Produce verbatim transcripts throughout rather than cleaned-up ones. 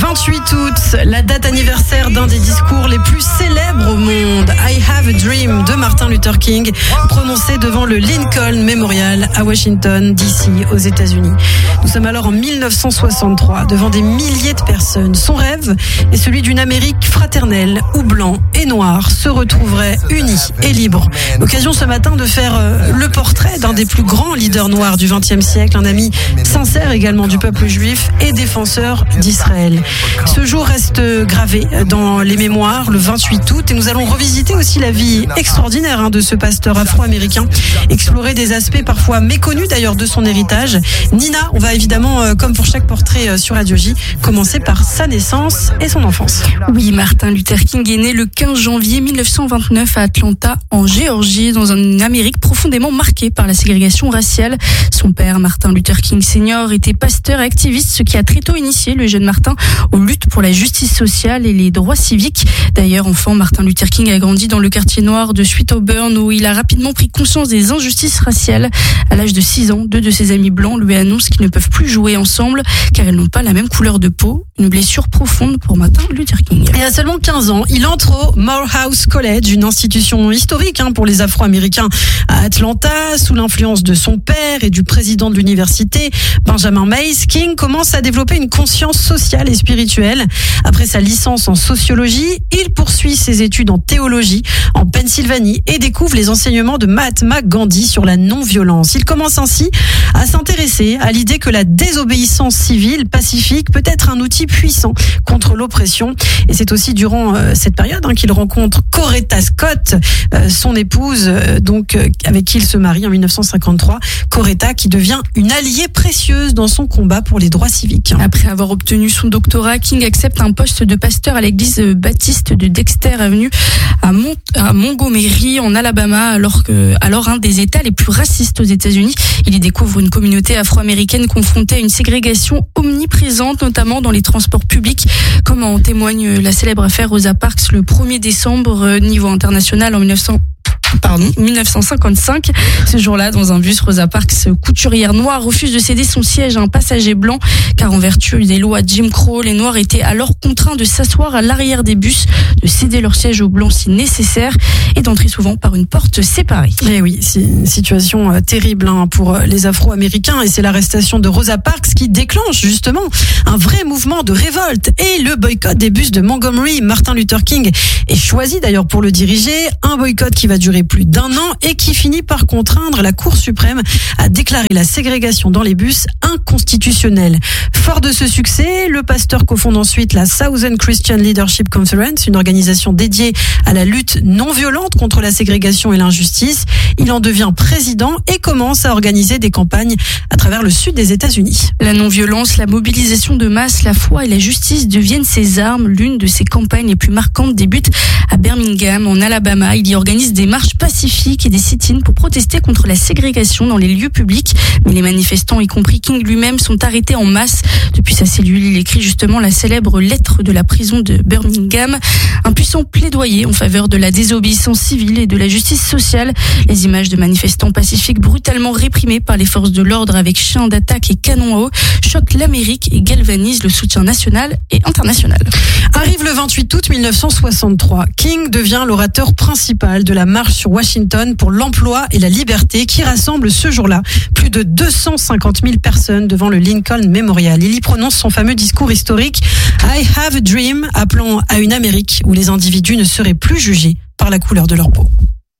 vingt-huit août, la date anniversaire d'un des discours les plus célèbres au monde, I Have a Dream de Martin Luther King, prononcé devant le Lincoln Memorial à Washington, D C, aux États-Unis. Nous sommes alors en mille neuf cent soixante-trois, devant des milliers de personnes. Son rêve est celui d'une Amérique fraternelle où blancs et noirs se retrouveraient unis et libres. L'occasion ce matin de faire le portrait d'un des plus grands leaders noirs du vingtième siècle, un ami sincère également du peuple juif et défenseur d'Israël. Ce jour reste gravé dans les mémoires le vingt-huit août et nous allons revisiter aussi la vie extraordinaire hein, de ce pasteur afro-américain, explorer des aspects parfois méconnus d'ailleurs de son héritage. Nina, on va évidemment, euh, comme pour chaque portrait euh, sur Radio J, commencer par sa naissance et son enfance. Oui, Martin Luther King est né le quinze janvier mille neuf cent vingt-neuf à Atlanta, en Géorgie, dans une Amérique profondément marquée par la ségrégation raciale. Son père, Martin Luther King senior, était pasteur et activiste, ce qui a très tôt initié le jeune Martin aux luttes pour la justice sociale et les droits civiques. D'ailleurs, enfant, Martin Luther King a grandi dans le quartier noir de Sweet Auburn, où il a rapidement pris conscience des injustices raciales. À l'âge de six ans, deux de ses amis blancs lui annoncent qu'ils ne peuvent plus jouer ensemble car ils n'ont pas la même couleur de peau. Une blessure profonde pour Martin Luther King. Et à seulement quinze ans, il entre au Morehouse College, une institution historique hein, pour les Afro-Américains à Atlanta. Sous l'influence de son père et du président de l'université, Benjamin Mays, King commence à développer une conscience sociale et spirituelle. Après sa licence en sociologie, il poursuit ses études en théologie en Pennsylvanie et découvre les enseignements de Mahatma Gandhi sur la non-violence. Il commence ainsi à s'intéresser à l'idée que la désobéissance civile pacifique peut être un outil puissant contre l'oppression. Et c'est aussi durant euh, cette période hein, qu'il rencontre Coretta Scott, euh, son épouse, euh, donc euh, avec qui il se marie en mille neuf cent cinquante-trois. Coretta qui devient une alliée précieuse dans son combat pour les droits civiques. Après avoir obtenu son doctorat, King accepte un poste de pasteur à l'église baptiste de Dexter Avenue à, Mont- à Montgomery en Alabama, alors que alors un des États les plus racistes aux États-Unis. Il y découvre une communauté afro-américaine confrontée à une ségrégation omniprésente, notamment dans les transports publics, comme en témoigne la célèbre affaire Rosa Parks le premier décembre niveau international en mille neuf cents. Pardon, mille neuf cent cinquante-cinq. Ce jour-là, dans un bus, Rosa Parks, couturière noire, refuse de céder son siège à un passager blanc, car en vertu des lois Jim Crow, les Noirs étaient alors contraints de s'asseoir à l'arrière des bus, de céder leur siège aux Blancs si nécessaire, et d'entrer souvent par une porte séparée. Et oui, c'est une situation euh, terrible hein, pour les Afro-Américains, et c'est l'arrestation de Rosa Parks qui déclenche justement un vrai mouvement de révolte et le boycott des bus de Montgomery. Martin Luther King est choisi d'ailleurs pour le diriger, un boycott qui va durer plus d'un an et qui finit par contraindre la Cour suprême à déclarer la ségrégation dans les bus inconstitutionnelle. Fort de ce succès, le pasteur cofonde ensuite la Southern Christian Leadership Conference, une organisation dédiée à la lutte non violente contre la ségrégation et l'injustice. Il en devient président et commence à organiser des campagnes à travers le sud des États-Unis. La non-violence, la mobilisation de masse, la foi et la justice deviennent ses armes. L'une de ses campagnes les plus marquantes débute à Birmingham, en Alabama. Il y organise des marches pacifiques et des sit-ins pour protester contre la ségrégation dans les lieux publics. Mais les manifestants, y compris King lui-même, sont arrêtés en masse. Depuis sa cellule, il écrit justement la célèbre lettre de la prison de Birmingham, un puissant plaidoyer en faveur de la désobéissance civile et de la justice sociale. Les images de manifestants pacifiques brutalement réprimés par les forces de l'ordre avec chiens d'attaque et canons à eau choquent l'Amérique et galvanisent le soutien national et international. Arrive le vingt-huit août mille neuf cent soixante-trois. King devient l'orateur principal de la marche sur Washington pour l'emploi et la liberté qui rassemble ce jour-là plus de deux cent cinquante mille personnes devant le Lincoln Memorial. Il y prononce son fameux discours historique I Have a Dream, appelant à une Amérique où les individus ne seraient plus jugés par la couleur de leur peau.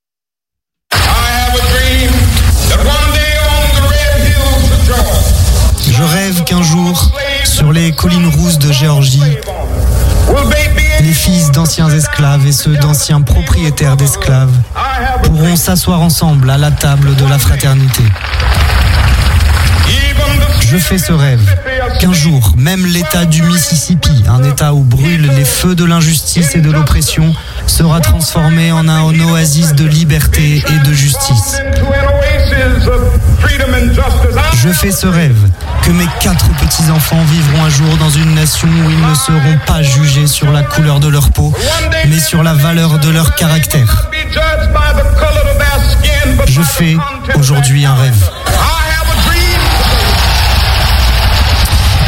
Je rêve qu'un jour, sur les collines rousses de Géorgie, les fils d'anciens esclaves et ceux d'anciens propriétaires d'esclaves pourront s'asseoir ensemble à la table de la fraternité. Je fais ce rêve qu'un jour, même l'État du Mississippi, un État où brûlent les feux de l'injustice et de l'oppression, sera transformé en un oasis de liberté et de justice. Je fais ce rêve que mes quatre petits-enfants vivront un jour dans une nation où ils ne seront pas jugés sur la couleur de leur peau, mais sur la valeur de leur caractère. Je fais aujourd'hui un rêve. Je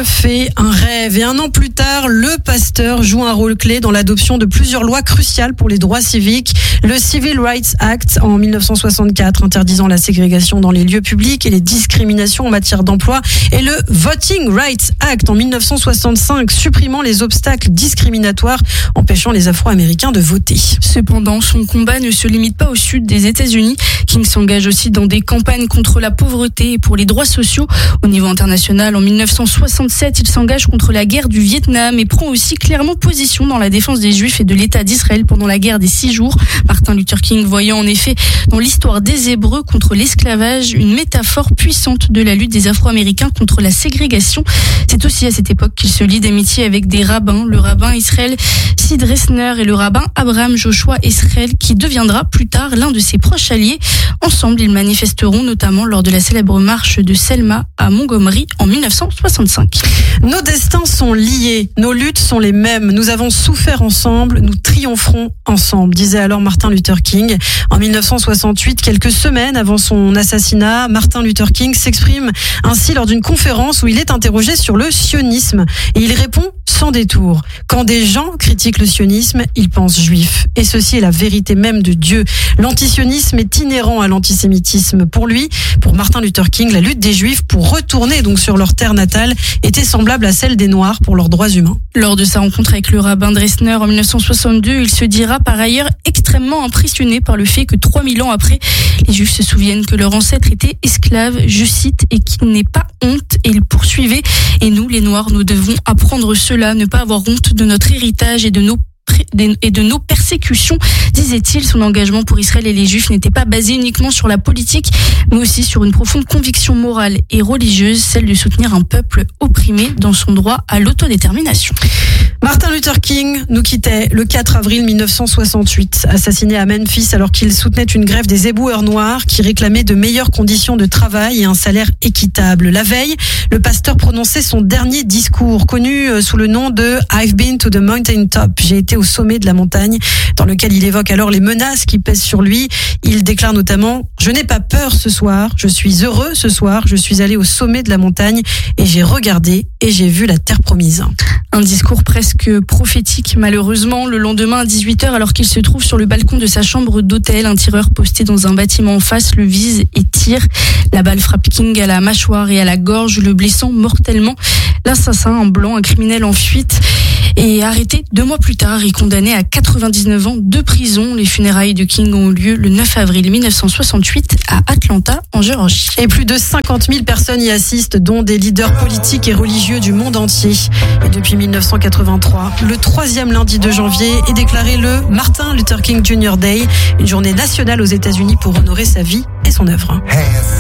se fait un rêve. Et un an plus tard, le pasteur joue un rôle clé dans l'adoption de plusieurs lois cruciales pour les droits civiques. Le Civil Rights Act en dix-neuf cent soixante-quatre, interdisant la ségrégation dans les lieux publics et les discriminations en matière d'emploi. Et le Voting Rights Act en dix-neuf cent soixante-cinq, supprimant les obstacles discriminatoires, empêchant les Afro-Américains de voter. Cependant, son combat ne se limite pas au sud des États-Unis. King s'engage aussi dans des campagnes contre la pauvreté et pour les droits sociaux. Au niveau international, en dix-neuf cent soixante-sept, il s'engage contre la guerre du Vietnam et prend aussi clairement position dans la défense des Juifs et de l'État d'Israël pendant la guerre des six jours. Martin Luther King voyant en effet dans l'histoire des Hébreux contre l'esclavage une métaphore puissante de la lutte des Afro-Américains contre la ségrégation. C'est aussi à cette époque qu'il se lie d'amitié avec des rabbins, le rabbin Israël Sid Resner et le rabbin Abraham Joshua Israël, qui deviendra plus tard l'un de ses proches alliés. Ensemble, ils manifesteront notamment lors de la célèbre marche de Selma à Montgomery en dix-neuf cent soixante-cinq. Nos destins sont liés, nos luttes sont les mêmes. Nous avons souffert ensemble, nous triompherons ensemble, disait alors Martin Luther King. En dix-neuf cent soixante-huit, quelques semaines avant son assassinat, Martin Luther King s'exprime ainsi lors d'une conférence où il est interrogé sur le sionisme. Et il répond sans détour. Quand des gens critiquent le sionisme, ils pensent juif. Et ceci est la vérité même de Dieu. L'antisionisme est inhérent à l'antisémitisme. Pour lui, pour Martin Luther King, la lutte des Juifs pour retourner donc sur leur terre natale était semblable à celle des Noirs pour leurs droits humains. Lors de sa rencontre avec le rabbin Dresner en dix-neuf cent soixante-deux, il se dira par ailleurs extrêmement impressionné par le fait que trois mille ans après, les Juifs se souviennent que leur ancêtre était esclave, je cite, et qu'il n'est pas honte, et il poursuivait. Et nous, les Noirs, nous devons apprendre cela, ne pas avoir honte de notre héritage et de nos et de nos persécutions, disait-il. Son engagement pour Israël et les Juifs n'était pas basé uniquement sur la politique, mais aussi sur une profonde conviction morale et religieuse, celle de soutenir un peuple opprimé dans son droit à l'autodétermination. Martin Luther King nous quittait le quatre avril dix-neuf cent soixante-huit, assassiné à Memphis alors qu'il soutenait une grève des éboueurs noirs qui réclamaient de meilleures conditions de travail et un salaire équitable. La veille, le pasteur prononçait son dernier discours, connu sous le nom de « I've been to the mountain top ». J'ai été au sommet de la montagne, dans lequel il évoque alors les menaces qui pèsent sur lui. Il déclare notamment « Je n'ai pas peur ce soir, je suis heureux ce soir, je suis allé au sommet de la montagne et j'ai regardé et j'ai vu la terre promise ». Un discours presque prophétique, malheureusement. Le lendemain à dix-huit heures, alors qu'il se trouve sur le balcon de sa chambre d'hôtel, un tireur posté dans un bâtiment en face le vise et tire. La balle frappe King à la mâchoire et à la gorge, le blessant mortellement. L'assassin, un blanc, un criminel en fuite, est arrêté deux mois plus tard et condamné à quatre-vingt-dix-neuf ans de prison. Les funérailles de King ont eu lieu le neuf avril dix-neuf cent soixante-huit à Atlanta, en Géorgie. Et plus de cinquante mille personnes y assistent, dont des leaders politiques et religieux du monde entier. Et depuis dix-neuf cent quatre-vingt-trois, le troisième lundi de janvier est déclaré le Martin Luther King Junior Day, une journée nationale aux États-Unis pour honorer sa vie et son œuvre.